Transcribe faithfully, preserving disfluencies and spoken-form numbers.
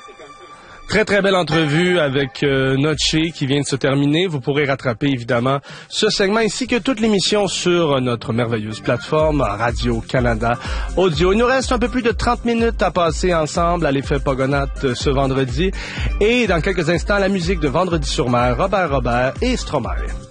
Très, très belle entrevue avec euh, Noche qui vient de se terminer. Vous pourrez rattraper, évidemment, ce segment ainsi que toute l'émission sur notre merveilleuse plateforme Radio-Canada Audio. Il nous reste un peu plus de trente minutes à passer ensemble à l'effet Pogonaute ce vendredi. Et dans quelques instants, la musique de Vendredi sur mer, Robert Robert et Stromae.